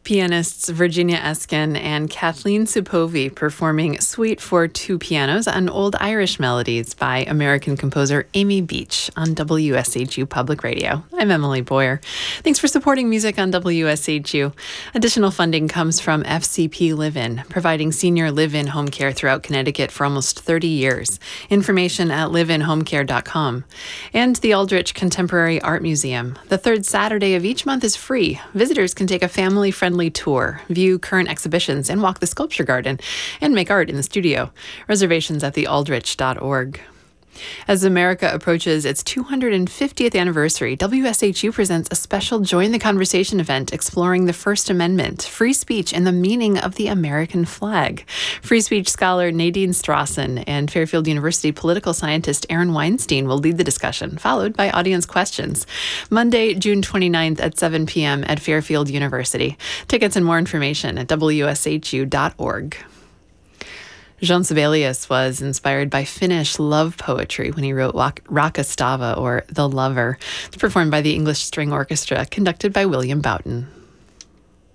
Pianists Virginia Eskin and Kathleen Supovi performing Suite for Two Pianos on Old Irish Melodies by American composer Amy Beach on WSHU Public Radio. I'm Emily Boyer. Thanks for supporting music on WSHU. Additional funding comes from FCP Live-In, providing senior live-in home care throughout Connecticut for almost 30 years. Information at liveinhomecare.com. And the Aldrich Contemporary Art Museum. The third Saturday of each month is free. Visitors can take a family-friendly tour, view current exhibitions, and walk the sculpture garden, and make art in the studio. Reservations at thealdrich.org. As America approaches its 250th anniversary, WSHU presents a special Join the Conversation event exploring the First Amendment, free speech, and the meaning of the American flag. Free speech scholar Nadine Strawson and Fairfield University political scientist Aaron Weinstein will lead the discussion, followed by audience questions. Monday, June 29th at 7 p.m. at Fairfield University. Tickets and more information at wshu.org. Jean Sibelius was inspired by Finnish love poetry when he wrote Rakastava, or The Lover. It's performed by the English String Orchestra, conducted by William Boughton.